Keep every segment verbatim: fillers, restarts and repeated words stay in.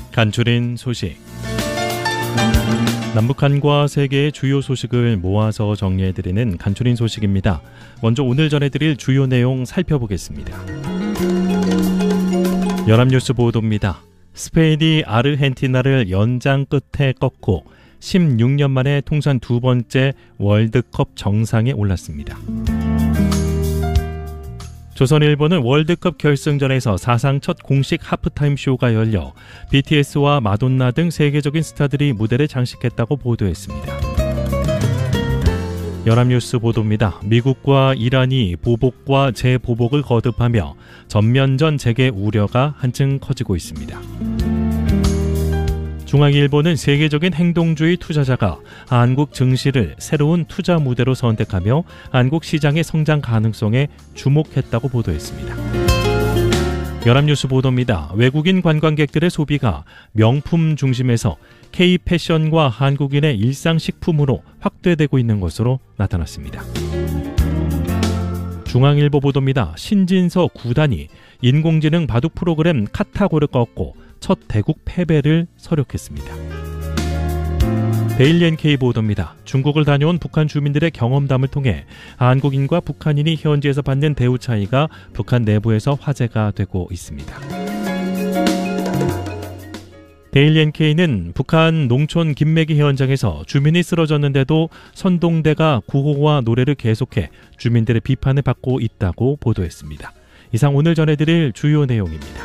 간추린 소식. 남북한과 세계의 주요 소식을 모아서 정리해드리는 간추린 소식입니다. 먼저 오늘 전해드릴 주요 내용 살펴보겠습니다. 연합뉴스 보도입니다. 스페인이 아르헨티나를 연장 끝에 꺾고 십육 년 만에 통산 두 번째 월드컵 정상에 올랐습니다. 조선일보는 월드컵 결승전에서 사상 첫 공식 하프타임 쇼가 열려 비티에스와 마돈나 등 세계적인 스타들이 무대를 장식했다고 보도했습니다. 연합뉴스 보도입니다. 미국과 이란이 보복과 재보복을 거듭하며 전면전 재개 우려가 한층 커지고 있습니다. 중앙일보는 세계적인 행동주의 투자자가 한국 증시를 새로운 투자 무대로 선택하며 한국 시장의 성장 가능성에 주목했다고 보도했습니다. 연합뉴스 보도입니다. 외국인 관광객들의 소비가 명품 중심에서 K-패션과 한국인의 일상식품으로 확대되고 있는 것으로 나타났습니다. 중앙일보 보도입니다. 신진서 구단이 인공지능 바둑 프로그램 카타고를 꺾고 첫 대국 패배를 서력했습니다. 데일리 엔케이 보도입니다. 중국을 다녀온 북한 주민들의 경험담을 통해 한국인과 북한인이 현지에서 받는 대우 차이가 북한 내부에서 화제가 되고 있습니다. 데일리 엔케이는 북한 농촌 김매기 현장에서 주민이 쓰러졌는데도 선동대가 구호와 노래를 계속해 주민들의 비판을 받고 있다고 보도했습니다. 이상 오늘 전해드릴 주요 내용입니다.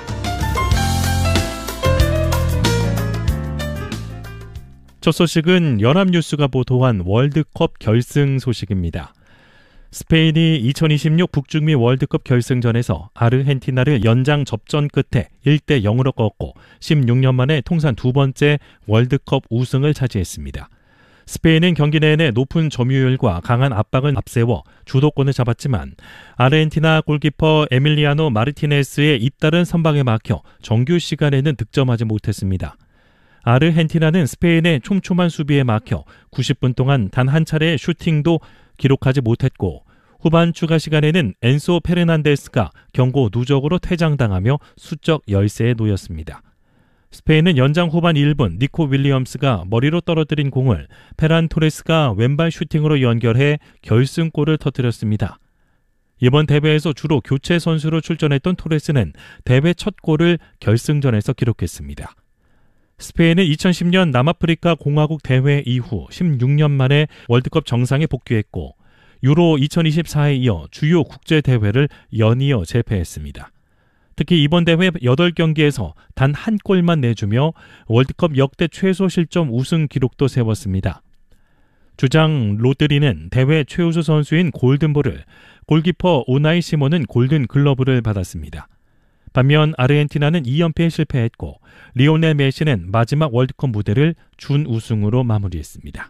첫 소식은 연합뉴스가 보도한 월드컵 결승 소식입니다. 스페인이 이천이십육 북중미 월드컵 결승전에서 아르헨티나를 연장 접전 끝에 일 대 영으로 꺾고 십육 년 만에 통산 두 번째 월드컵 우승을 차지했습니다. 스페인은 경기 내내 높은 점유율과 강한 압박을 앞세워 주도권을 잡았지만 아르헨티나 골키퍼 에밀리아노 마르티네스의 잇따른 선방에 막혀 정규 시간에는 득점하지 못했습니다. 아르헨티나는 스페인의 촘촘한 수비에 막혀 구십 분 동안 단 한 차례의 슈팅도 기록하지 못했고 후반 추가 시간에는 엔소 페르난데스가 경고 누적으로 퇴장당하며 수적 열세에 놓였습니다. 스페인은 연장 후반 일 분 니코 윌리엄스가 머리로 떨어뜨린 공을 페란 토레스가 왼발 슈팅으로 연결해 결승골을 터뜨렸습니다. 이번 대회에서 주로 교체 선수로 출전했던 토레스는 대회 첫 골을 결승전에서 기록했습니다. 스페인은 이천십 년 남아프리카 공화국 대회 이후 십육 년 만에 월드컵 정상에 복귀했고 유로 이천이십사에 이어 주요 국제대회를 연이어 재패했습니다. 특히 이번 대회 여덟 경기에서 단 한 골만 내주며 월드컵 역대 최소 실점 우승 기록도 세웠습니다. 주장 로드리는 대회 최우수 선수인 골든볼을, 골키퍼 우나이 시몬은 골든 글러브를 받았습니다. 반면 아르헨티나는 이 연패에 실패했고 리오넬 메시는 마지막 월드컵 무대를 준우승으로 마무리했습니다.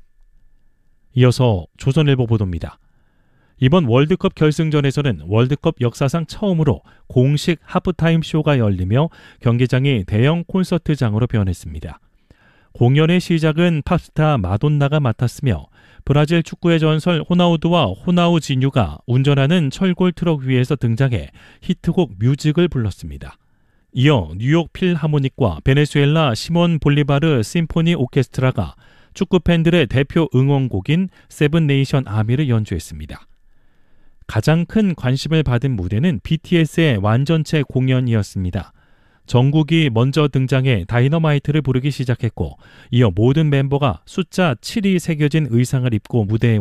이어서 조선일보 보도입니다. 이번 월드컵 결승전에서는 월드컵 역사상 처음으로 공식 하프타임 쇼가 열리며 경기장이 대형 콘서트장으로 변했습니다. 공연의 시작은 팝스타 마돈나가 맡았으며 브라질 축구의 전설 호나우두와 호나우지뉴가 운전하는 철골 트럭 위에서 등장해 히트곡 뮤직을 불렀습니다. 이어 뉴욕 필하모닉과 베네수엘라 시몬 볼리바르 심포니 오케스트라가 축구 팬들의 대표 응원곡인 세븐 네이션 아미를 연주했습니다. 가장 큰 관심을 받은 무대는 비티에스의 완전체 공연이었습니다. 정국이 먼저 등장해 다이너마이트를 부르기 시작했고 이어 모든 멤버가 숫자 칠이 새겨진 의상을 입고 무대에